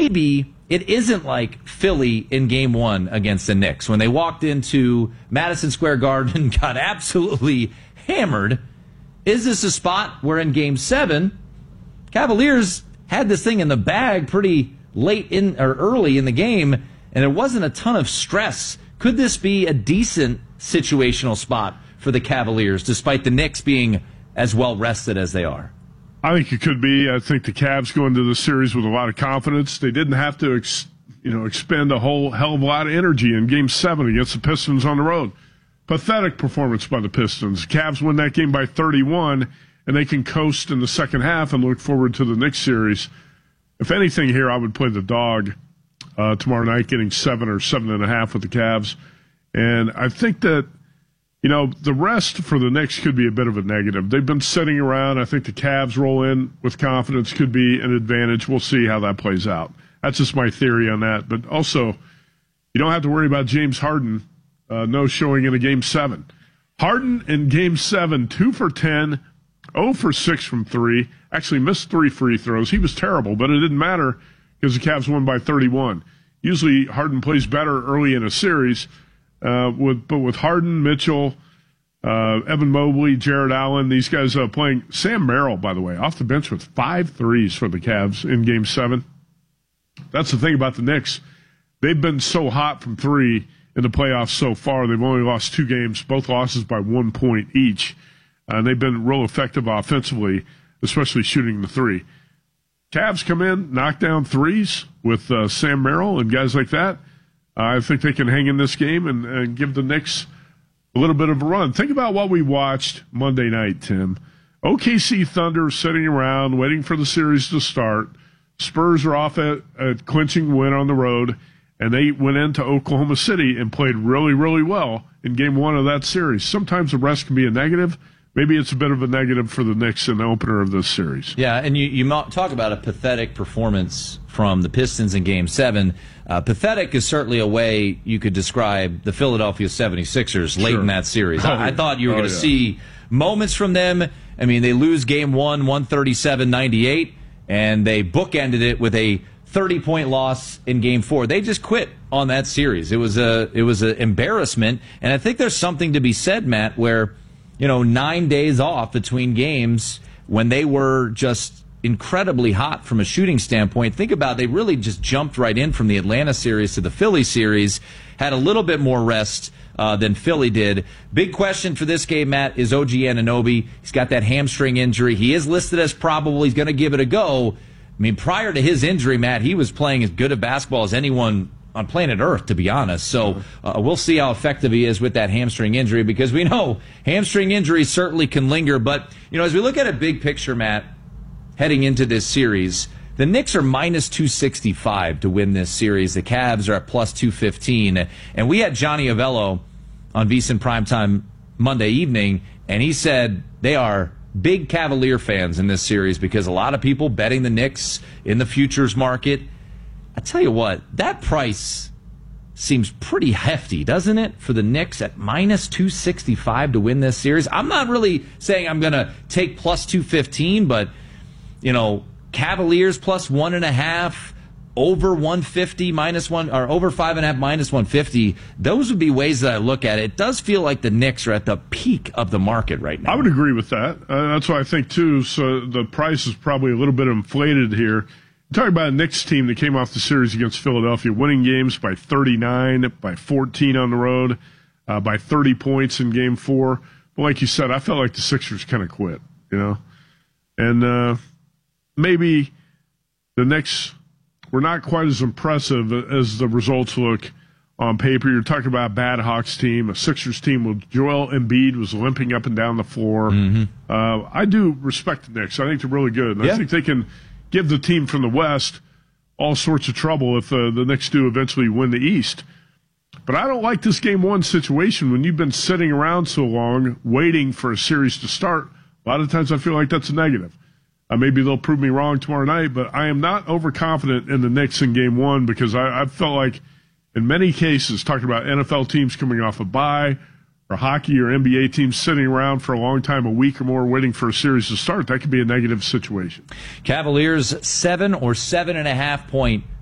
maybe it isn't like Philly in Game 1 against the Knicks when they walked into Madison Square Garden and got absolutely hammered. Is this a spot where in Game 7, Cavaliers had this thing in the bag pretty late in or early in the game, and there wasn't a ton of stress? Could this be a decent situational spot for the Cavaliers, despite the Knicks being as well rested as they are? I think it could be. I think the Cavs go into the series with a lot of confidence. They didn't have to, expend a whole hell of a lot of energy in Game 7 against the Pistons on the road. Pathetic performance by the Pistons. The Cavs win that game by 31, and they can coast in the second half and look forward to the Knicks series. If anything here, I would play the dog tomorrow night, getting 7 or 7.5 with the Cavs. And I think that, the rest for the Knicks could be a bit of a negative. They've been sitting around. I think the Cavs roll in with confidence could be an advantage. We'll see how that plays out. That's just my theory on that. But also, you don't have to worry about James Harden no showing in a Game 7. Harden in Game 7, 2 for 10, 0 for 6 from 3. Actually missed 3 free throws. He was terrible, but it didn't matter because the Cavs won by 31. Usually Harden plays better early in a series. With Harden, Mitchell, Evan Mobley, Jared Allen, these guys playing. Sam Merrill, by the way, off the bench with 5 threes for the Cavs in Game 7. That's the thing about the Knicks. They've been so hot from 3 in the playoffs so far. They've only lost 2 games, both losses by 1 point each. And they've been real effective offensively, especially shooting the 3. Cavs come in, knock down threes with Sam Merrill and guys like that. I think they can hang in this game and give the Knicks a little bit of a run. Think about what we watched Monday night, Tim. OKC Thunder sitting around waiting for the series to start. Spurs are off a clinching win on the road, and they went into Oklahoma City and played really, really well in Game 1 of that series. Sometimes the rest can be a negative. Maybe it's a bit of a negative for the Knicks in the opener of this series. Yeah, and you talk about a pathetic performance from the Pistons in Game 7. Pathetic is certainly a way you could describe the Philadelphia 76ers late in that series. I thought you were going to see moments from them. I mean, they lose Game 1, 137-98, and they bookended it with a 30-point loss in Game 4. They just quit on that series. It was an embarrassment, and I think there's something to be said, Matt, where 9 days off between games when they were just incredibly hot from a shooting standpoint. Think about it, they really just jumped right in from the Atlanta series to the Philly series, had a little bit more rest than Philly did. Big question for this game, Matt, is OG Anunoby. He's got that hamstring injury. He is listed as probable. He's going to give it a go. I mean, prior to his injury, Matt, he was playing as good a basketball as anyone on planet Earth, to be honest. So we'll see how effective he is with that hamstring injury, because we know hamstring injuries certainly can linger. But, as we look at a big picture, Matt, heading into this series, the Knicks are minus 265 to win this series. The Cavs are at plus 215. And we had Johnny Avello on VSiN Primetime Monday evening, and he said they are big Cavalier fans in this series because a lot of people betting the Knicks in the futures market. I tell you what, that price seems pretty hefty, doesn't it, for the Knicks at minus 265 to win this series? I'm not really saying I'm going to take plus 215, but, Cavaliers plus 1.5, over 150 minus 1, or over 5.5 minus 150. Those would be ways that I look at it. It does feel like the Knicks are at the peak of the market right now. I would agree with that. That's what I think, too. So the price is probably a little bit inflated here. Talking about a Knicks team that came off the series against Philadelphia, winning games by 39, by 14 on the road, by 30 points in Game 4. But like you said, I felt like the Sixers kind of quit, And maybe the Knicks were not quite as impressive as the results look on paper. You're talking about a bad Hawks team, a Sixers team with Joel Embiid was limping up and down the floor. I do respect the Knicks. I think they're really good. And I think they can give the team from the West all sorts of trouble if the Knicks do eventually win the East. But I don't like this Game 1 situation when you've been sitting around so long waiting for a series to start. A lot of times I feel like that's a negative. Maybe they'll prove me wrong tomorrow night, but I am not overconfident in the Knicks in Game 1 because I felt like in many cases, talking about NFL teams coming off a bye or hockey or NBA teams sitting around for a long time, a week or more, waiting for a series to start, that could be a negative situation. Cavaliers 7 or 7.5 point